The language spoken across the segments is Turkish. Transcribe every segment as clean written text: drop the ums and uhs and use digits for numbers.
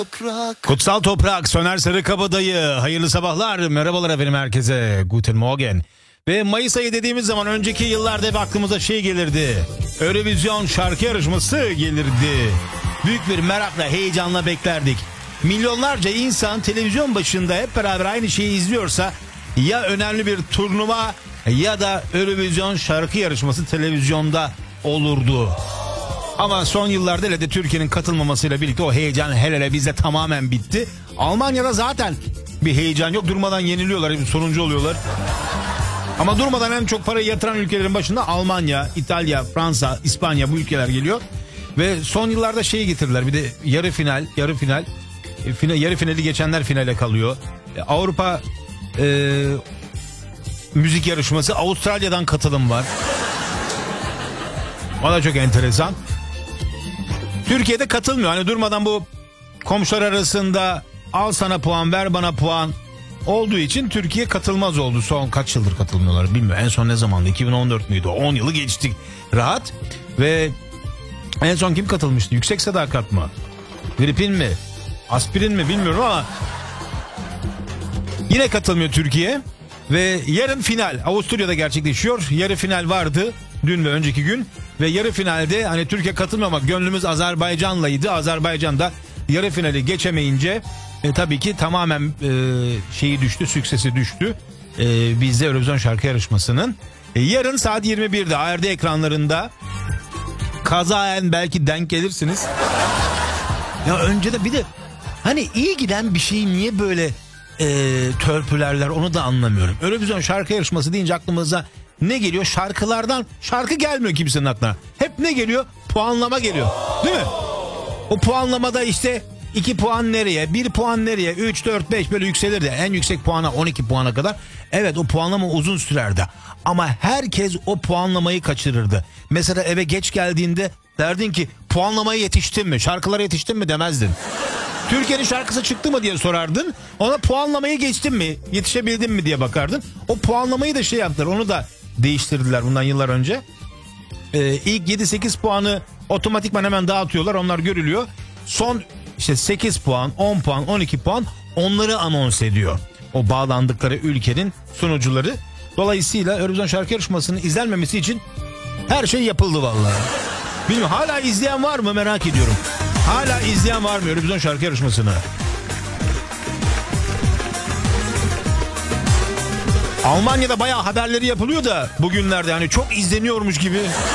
Kutsal Toprak, Soner Sarıkabadayı. Hayırlı sabahlar, merhabalar efendim herkese. Guten Morgen. Ve Mayıs ayı dediğimiz zaman önceki yıllarda hep aklımıza şey gelirdi. Eurovision şarkı yarışması gelirdi. Büyük bir merakla, heyecanla beklerdik. Milyonlarca insan televizyon başında hep beraber aynı şeyi izliyorsa ya önemli bir turnuva ya da Eurovision şarkı yarışması televizyonda olurdu. Ama son yıllarda hele de Türkiye'nin katılmamasıyla birlikte o heyecan hele bizde tamamen bitti. Almanya'da zaten bir heyecan yok. Durmadan yeniliyorlar, sonuncu oluyorlar. Ama durmadan en çok parayı yatıran ülkelerin başında Almanya, İtalya, Fransa, İspanya, bu ülkeler geliyor. Ve son yıllarda şeyi getirdiler. Bir de yarı finali geçenler finale kalıyor. Avrupa müzik yarışması, Avustralya'dan katılım var. O da çok enteresan. Türkiye'de katılmıyor. Hani durmadan bu komşular arasında al sana puan, ver bana puan olduğu için Türkiye katılmaz oldu. Son kaç yıldır katılmıyorlar bilmiyorum. En son ne zamandı? 2014 müydü? 10 yılı geçtik rahat. Ve en son kim katılmıştı? Yüksek Sadakat mı? Gripin mi? Aspirin mi bilmiyorum ama yine katılmıyor Türkiye. Ve yarın final Avusturya'da gerçekleşiyor. Yarı final vardı dün ve önceki gün. Ve yarı finalde hani Türkiye katılmıyor ama gönlümüz Azerbaycan'laydı. Azerbaycan da yarı finali geçemeyince tabii ki tamamen şeyi düştü, süksesi düştü. Bizde Eurovision şarkı yarışmasının. Yarın saat 21'de ARD ekranlarında kazaen belki denk gelirsiniz. Ya önce de bir de hani iyi giden bir şeyi niye böyle törpülerler, onu da anlamıyorum. Eurovision şarkı yarışması deyince aklımıza ne geliyor? Şarkılardan şarkı gelmiyor kimsenin aklına. Hep ne geliyor? Puanlama geliyor. Değil mi? O puanlamada işte 2 puan nereye, 1 puan nereye, 3, 4, 5 böyle yükselirdi. En yüksek puana 12 puana kadar. Evet, o puanlama uzun sürerdi. Ama herkes o puanlamayı kaçırırdı. Mesela eve geç geldiğinde derdin ki puanlamaya yetiştin mi? Şarkılara yetiştin mi demezdin. Türkiye'nin şarkısı çıktı mı diye sorardın. Ona puanlamayı geçtin mi, yetişebildin mi diye bakardın. O puanlamayı da şey yaptılar, onu da değiştirdiler bundan yıllar önce. İlk 7-8 puanı otomatikman hemen dağıtıyorlar, onlar görülüyor. Son işte 8 puan, 10 puan, 12 puan onları anons ediyor. O bağlandıkları ülkenin sunucuları. Dolayısıyla Eurovision şarkı yarışmasının izlenmemesi için her şey yapıldı vallahi. Bilmiyorum, hala izleyen var mı merak ediyorum. Hala izleyen var mı Eurovision şarkı yarışmasını? Almanya'da bayağı haberleri yapılıyor da bugünlerde hani çok izleniyormuş gibi.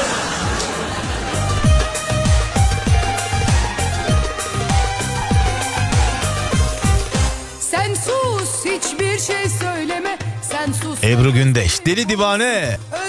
Sen sus, hiçbir şey söyleme. Sen sus. Ebru Gündeş, Deli Divane.